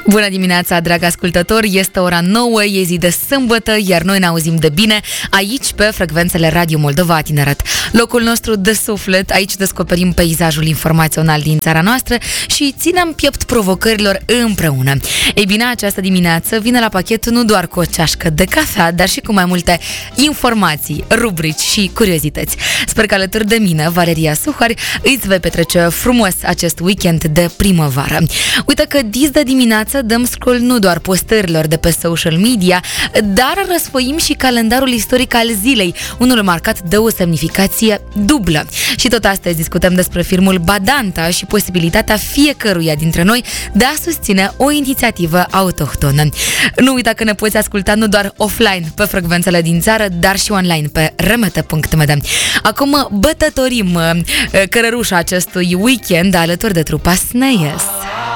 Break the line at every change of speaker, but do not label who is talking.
Bună dimineața, dragi ascultători! Este ora 9, e zi de sâmbătă, iar noi ne auzim de bine aici pe frecvențele Radio Moldova Tineret. Locul nostru de suflet, aici descoperim peisajul informațional din țara noastră și ținem piept provocărilor împreună. Ei bine, această dimineață vine la pachet nu doar cu o ceașcă de cafea, dar și cu mai multe informații, rubrici și curiozități. Sper că alături de mine, Valeria Suhari, îți vei petrece frumos acest weekend de primăvară. Uite că dis de dimineață dăm scroll nu doar postărilor de pe social media, dar răsfoim și calendarul istoric al zilei, unul marcat de o semnificație dublă. Și tot astăzi discutăm despre filmul Badanta și posibilitatea fiecăruia dintre noi de a susține o inițiativă autohtonă. Nu uita că ne poți asculta nu doar offline pe frecvențele din țară, dar și online pe remete.md. Acum bătătorim cărărușa acestui weekend alături de trupa Snayes.